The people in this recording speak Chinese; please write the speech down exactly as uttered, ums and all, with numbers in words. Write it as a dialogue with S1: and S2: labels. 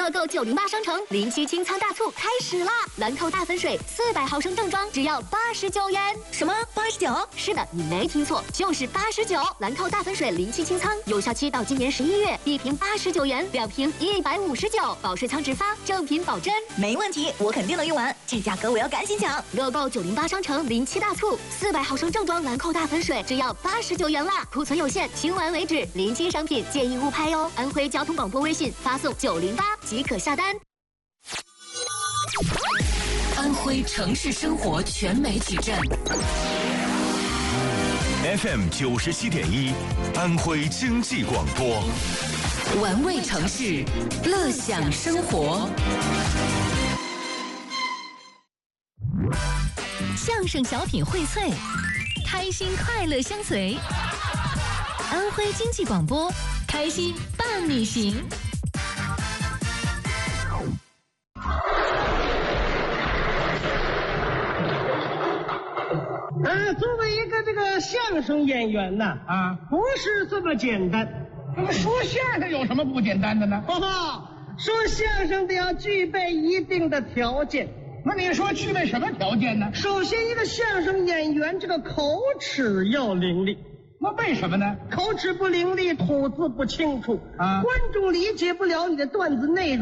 S1: 乐购九零八商城零七清仓大促开始啦！兰蔻大粉水四百毫升正装只要八十九元。
S2: 什么八十九？
S1: 是的，你没听错，就是八十九。兰蔻大粉水零七清仓有效期到今年十一月，一瓶八十九元，两瓶一百五十九，保税仓直发，正品保真。
S2: 没问题，我肯定能用完，这价格我要赶紧抢！
S1: 乐购九零八商城零七大促，四百毫升正装兰蔻大粉水只要八十九元啦，库存有限，清完为止，临期商品建议勿拍哦。安徽交通广播微信发送九零八即可下单。
S3: 安徽城市生活全媒体站
S4: F M 九十七点一，安徽经济广播，
S3: 玩味城市，乐享生活。
S5: 相声小品荟萃，开心快乐相随。安徽经济广播，开心伴你行。
S6: 呃，作为一个这个相声演员呐，啊，不是这么简单。
S7: 那么说相声有什么不简单的呢？
S6: 哈哈，说相声得要具备一定的条件。
S7: 那你说具备什么条件呢？
S6: 首先，一个相声演员这个口齿要伶俐。
S7: 那为什么呢？
S6: 口齿不伶俐，吐字不清楚啊，观众理解不了你的段子内容。